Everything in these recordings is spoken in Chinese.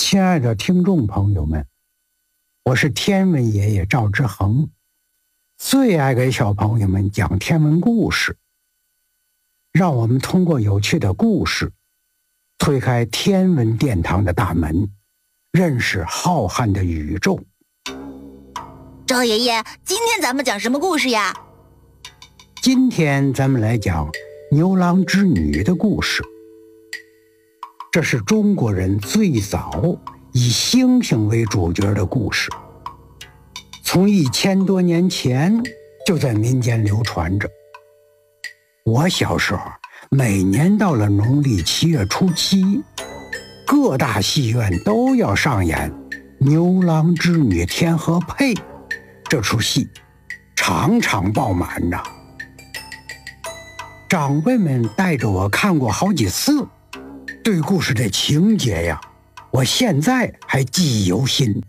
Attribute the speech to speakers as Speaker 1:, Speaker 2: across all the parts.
Speaker 1: 亲爱的听众朋友们，我是天文爷爷赵之恒，最爱给小朋友们讲天文故事。让我们通过有趣的故事，推开天文殿堂的大门，认识浩瀚的宇宙。
Speaker 2: 赵爷爷，今天咱们讲什么故事呀？
Speaker 1: 今天咱们来讲牛郎织女的故事。这是中国人最早以星星为主角的故事，从1000多年前就在民间流传着。我小时候每年到了农历7月初7，各大戏院都要上演牛郎织女天河配这出戏，场场爆满呐。长辈们带着我看过好几次，对故事的情节呀，我现在还记忆犹新。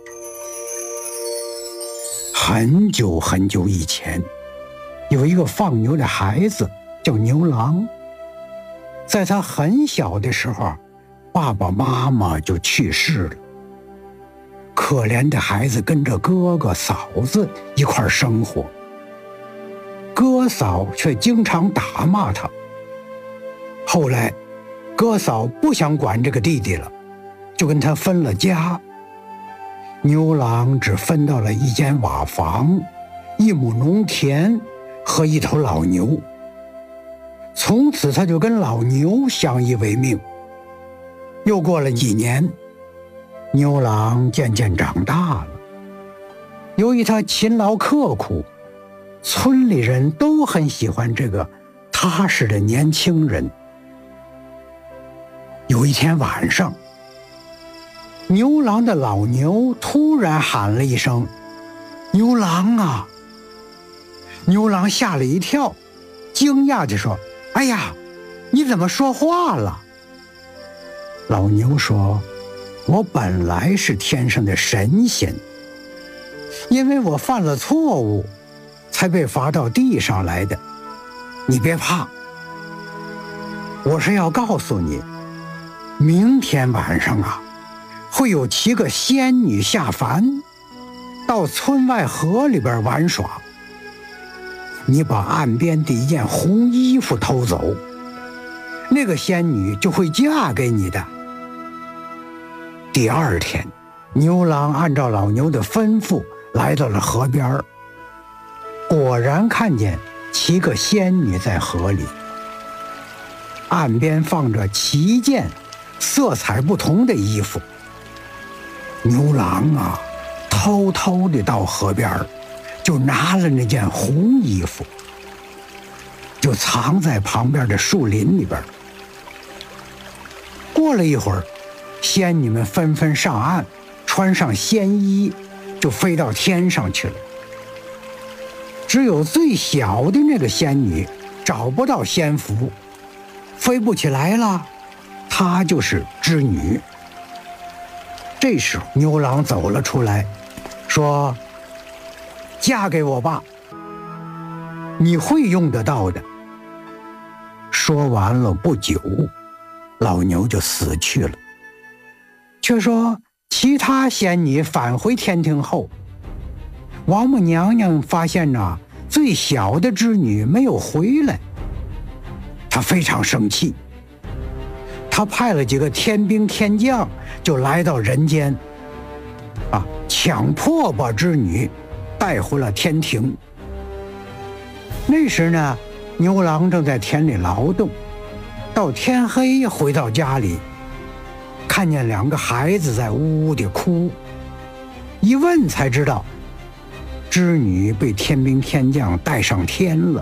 Speaker 1: 很久很久以前，有一个放牛的孩子叫牛郎。在他很小的时候，爸爸妈妈就去世了。可怜的孩子跟着哥哥嫂子一块儿生活，哥嫂却经常打骂他。后来哥嫂不想管这个弟弟了，就跟他分了家。牛郎只分到了一间瓦房、一亩农田和一头老牛。从此他就跟老牛相依为命。又过了几年，牛郎渐渐长大了。由于他勤劳刻苦，村里人都很喜欢这个踏实的年轻人。有一天晚上，牛郎的老牛突然喊了一声：“牛郎啊！”牛郎吓了一跳，惊讶地说：“哎呀，你怎么说话了？”老牛说：“我本来是天上的神仙，因为我犯了错误，才被罚到地上来的。你别怕，我是要告诉你，明天晚上啊，会有7个仙女下凡，到村外河里边玩耍。你把岸边的一件红衣服偷走，那个仙女就会嫁给你的。”第二天，牛郎按照老牛的吩咐来到了河边，果然看见7个仙女在河里，岸边放着7件色彩不同的衣服。牛郎啊，偷偷地到河边，就拿了那件红衣服，就藏在旁边的树林里边。过了一会儿，仙女们纷纷上岸，穿上仙衣，就飞到天上去了。只有最小的那个仙女找不到仙符，飞不起来了，她就是织女。这时候牛郎走了出来，说：“嫁给我吧，你会用得到的。”说完了不久，老牛就死去了。却说其他仙女返回天庭后，王母娘娘发现最小的织女没有回来，她非常生气。她派了几个天兵天将，就来到人间，强迫把织女带回了天庭。那时呢，牛郎正在田里劳动，到天黑回到家里，看见2个孩子在呜呜地哭，一问才知道，织女被天兵天将带上天了。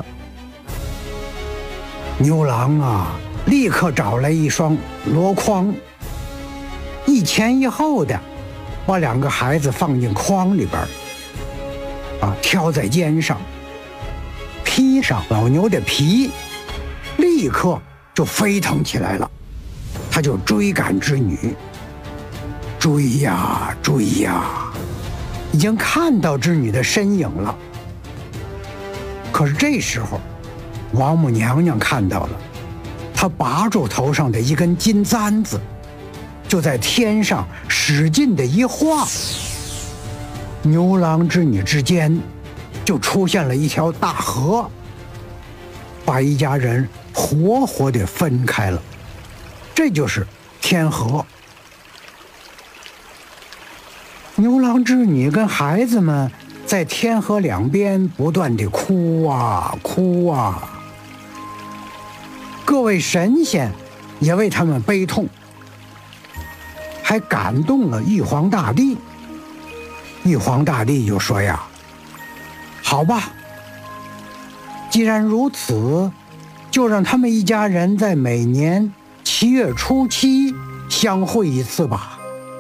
Speaker 1: 牛郎立刻找来一双箩筐，一前一后的把2个孩子放进筐里边，挑在肩上，披上老牛的皮，立刻就飞腾起来了。他就追赶织女，追呀追呀，已经看到织女的身影了。可是这时候，王母娘娘看到了，她拔住头上的一根金簪子， 就在天上使劲的一晃，牛郎织女之间就出现了一条大河，把一家人活活的分开了。这就是天河。牛郎织女跟孩子们在天河两边不断的哭啊哭啊，各位神仙也为他们悲痛，还感动了玉皇大帝。玉皇大帝就说呀：“好吧，既然如此，就让他们一家人在每年7月初7相会一次吧。”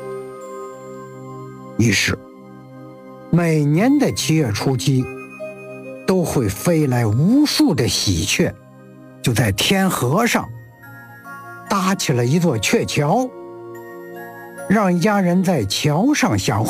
Speaker 1: 于是，每年的7月初7，都会飞来无数的喜鹊，就在天河上搭起了一座鹊桥，让一家人在桥上相会。